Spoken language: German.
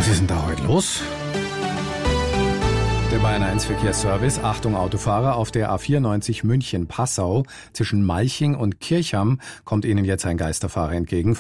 Was ist denn da heute los? Der Bayern 1 Verkehrsservice. Achtung Autofahrer, auf der A94 München-Passau zwischen Malching und Kirchham kommt Ihnen jetzt ein Geisterfahrer entgegen.